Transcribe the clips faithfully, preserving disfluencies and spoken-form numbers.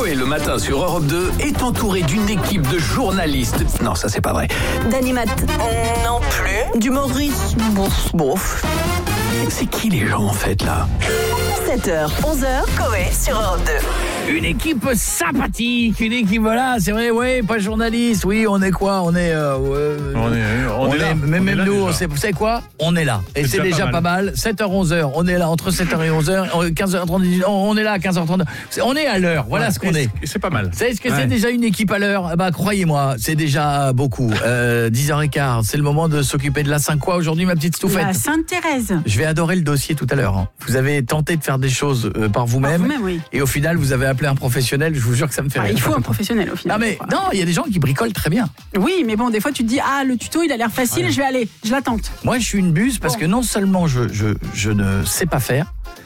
Coé le matin sur Europe deux est entouré d'une équipe de journalistes. Non, ça c'est pas vrai. D'animat. Non plus. D'humoriste. Bouf, bouf. C'est qui les gens en fait là? sept heures, onze heures. Coé sur Europe deux. Une équipe sympathique, une équipe, voilà, c'est vrai, ouais, pas journaliste, oui, on est quoi? On est... Euh, euh, On est, on on est là. est- même On est même là nous, déjà. on sait, vous savez quoi? On est là. Et C'est c'est déjà déjà pas pas mal. sept heures, onze heures, on est là, entre sept heures et onze heures, quinze heures trente, on est là à quinze heures trente. On est à l'heure, voilà Ouais, ce qu'on et est. c'est- C'est pas mal. Vous savez ce que Ouais. c'est déjà une équipe à l'heure? Bah croyez-moi, c'est déjà beaucoup. Euh, dix heures quinze, c'est le moment de s'occuper de la Saint quoi aujourd'hui, ma petite Stouffette? La Sainte-Thérèse. Je vais adorer le dossier tout à l'heure. hein. Vous avez tenté de faire des choses euh, par vous-même. Vous-même, oui. Et au final, vous avez appelé un professionnel, je vous jure que ça me fait Ah, rire. il faut un professionnel au final. Non mais non, il y a des gens qui bricolent très bien. Oui, mais bon, des fois tu te dis, ah, le tuto il a l'air facile, je vais aller, je l'attente. Moi, je suis une buse parce Bon. que non seulement je, je, je ne sais pas faire,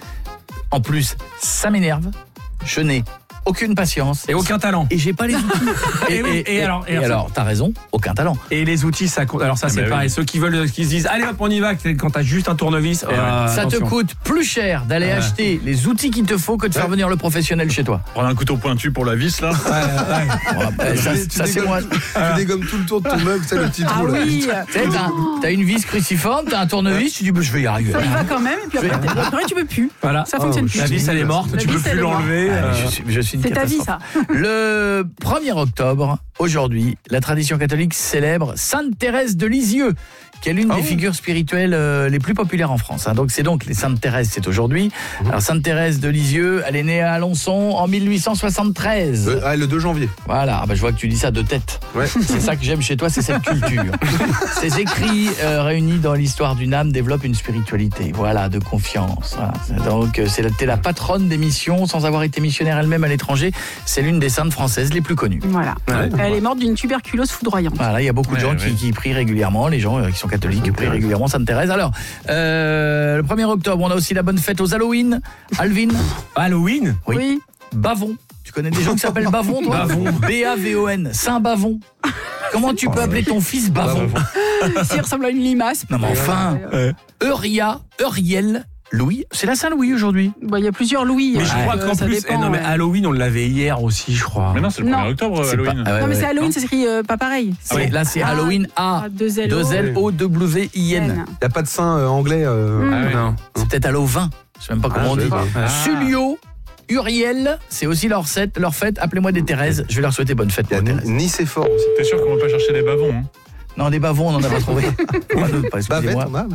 en plus, ça m'énerve, je n'ai aucune patience Et aucun talent. et j'ai pas les outils. Et oui, et alors- et et alors- alors, t'as raison, aucun talent. Et les outils, ça compte. Alors ça, c'est bah pareil. oui. Ceux qui veulent, qui se disent, allez hop, on y va. Quand t'as juste un tournevis, euh, Ça te attention. coûte plus cher d'aller acheter les outils qu'il te faut que de faire venir le professionnel chez toi. Prendre un couteau pointu pour la vis là. Bon, après, ça, Tu ça, c'est dégommes- moi. Tu dégommes tout le tour de ton meuble, c'est le petit Ah trou là. oui, Tu sais, t'as, t'as une vis cruciforme, t'as un tournevis, tu dis bah, je vais y arriver. ça y va quand même, et puis après, t'es- après tu peux plus. Voilà. Ça fonctionne plus. La vis, elle est morte. La Tu peux vis, elle plus est morte. l'enlever. Ah, euh, je, suis, je suis une C'est ta vie, catastrophe. ça. Le premier octobre, aujourd'hui, la tradition catholique célèbre Sainte Thérèse de Lisieux, qui est l'une Ah des oui. figures spirituelles euh, les plus populaires en France. hein. Donc c'est donc les Sainte Thérèse, c'est aujourd'hui. Alors Sainte Thérèse de Lisieux, elle est née à Alençon en mille huit cent soixante-treize. Euh, ah, le deux janvier. Voilà, ah bah, je vois que tu dis ça de tête. Ouais. C'est ça que j'aime chez toi, c'est cette culture. Ces écrits euh, réunis dans l'histoire d'une âme développent une spiritualité, voilà, de confiance. Voilà. C'est Donc euh, c'est la, t'es la patronne des missions, sans avoir été missionnaire elle-même à l'étranger. C'est l'une des saintes françaises les plus connues. Voilà. Ouais. Elle est morte d'une tuberculose foudroyante. Voilà, il y a beaucoup de Ouais, gens ouais. qui, qui prient régulièrement, les gens euh, qui sont catholiques qui prient régulièrement Sainte Thérèse. Alors, euh, le premier octobre, on a aussi la bonne fête aux Halloween. Alvin, Halloween. oui. Oui. Bavon. Tu connais des gens qui s'appellent Bavon, toi? Bavon. B A V O N, Saint Bavon. Comment tu peux appeler ton fils Bavon? S'il ressemble à une limace. Non mais enfin, Euria, Euriel, Louis, c'est la Saint-Louis aujourd'hui. Bah, il y a plusieurs Louis. Mais je euh, crois qu'en ça plus, dépend, eh non mais ouais. Halloween, on l'avait hier aussi, je crois. Mais non, c'est le Non. premier octobre C'est Halloween. pas- ah ouais, Non, mais ouais. c'est Halloween, ça s'écrit euh, pas pareil. Ah oui, là c'est Ah, Halloween A, ah, deux L O. deux L O W I N. N. Il n'y a pas de saint euh, anglais. euh, Mm. Ah ouais. Non. C'est peut-être Halloween, je sais même pas comment on je dit. sais pas. Ah. Sulio, Uriel, c'est aussi leur fête, leur fête. Appelez-moi des Thérèse, je vais leur souhaiter bonne fête. Il y a moi, Thérèse. Nice et fort aussi. T'es sûr qu'on va pas chercher des bavons hein? Non, des bavons, on en a pas trouvé. Pas de- pas, Bavette, excusez-moi. on a.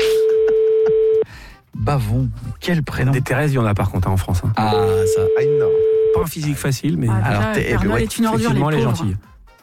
Bavon, quel prénom. Des Thérèse, il y en a par contre hein, en France. hein. Ah, ça. Ah, énorme. Pas un physique facile, mais Ah, déjà, Alors, t'es- Père Noël ouais, est une ordure, les effectivement, elle est pauvres. gentille.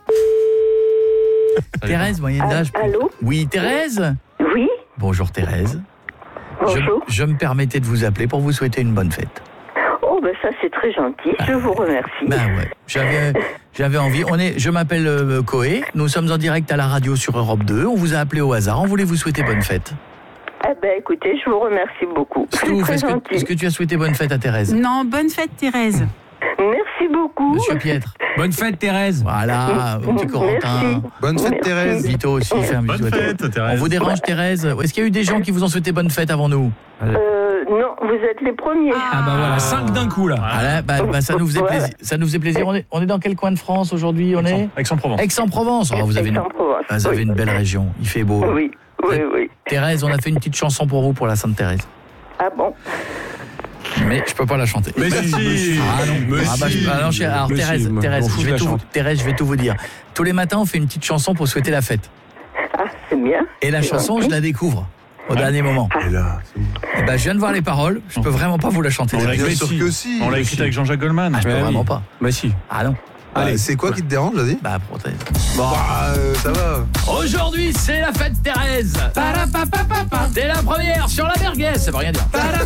Thérèse, moyenne d'âge. Allô? Oui, Thérèse. Oui, Bonjour Thérèse. Je, bonjour. je me permettais de vous appeler pour vous souhaiter une bonne fête. Oh, ben ça c'est très gentil, je vous remercie. Ben ouais, j'avais j'avais envie. On est, je m'appelle euh, Coé. Nous sommes en direct à la radio sur Europe deux. On vous a appelé au hasard. On voulait vous souhaiter bonne fête. Eh ben écoutez, je vous remercie beaucoup. C'est Stouff, très est-ce que, gentil. est-ce que tu as souhaité bonne fête à Thérèse? Non, bonne fête Thérèse. Merci beaucoup. Monsieur Pietre. Bonne fête, Thérèse. Voilà, mon petit Corentin. Merci. Bonne fête, Merci. Thérèse. Vito aussi, fait un bisou Bonne à Thérèse. fête, Thérèse. On vous dérange Thérèse? Est-ce qu'il y a eu des gens qui vous ont souhaité bonne fête avant nous? Euh, non, vous êtes les premiers. Ah bah voilà, cinq d'un coup là. Voilà, bah, bah, ça nous faisait Ouais. plaisir. Ça nous faisait plaisir. On est, on est dans quel coin de France aujourd'hui? On est Aix-en-Provence. Aix-en-Provence. Oh, vous avez une, Aix-en-Provence, ah, vous avez oui. une belle région. Il fait beau. Oui, oui, oui. Thérèse, on a fait une petite chanson pour vous pour la Sainte Thérèse. Ah bon? Mais je peux pas la chanter. Mais si, si. Ah non, Mais ah bah, je- si. ah non, je- alors Mais Thérèse, si, moi, Thérèse, m'en fous je de vais la tout, chante. Thérèse, je vais tout vous dire. Tous les matins, on fait une petite chanson pour souhaiter la fête. Ah, c'est bien. Et la C'est chanson, je gentil. la découvre au dernier moment. Et là, Eh ben, je viens de voir les paroles. Je peux vraiment pas vous la chanter. On l'a bien écrit sûr si. que si. On l'a écrit avec Jean-Jacques Goldman. Ah, je peux Ouais, oui. vraiment pas. Bah si. Ah non. Allez, c'est quoi qui te dérange, vas-y? Bah, protège. Bah, euh, ça va. Aujourd'hui, c'est la fête Thérèse. C'est la première sur la merguez. Ça veut rien dire.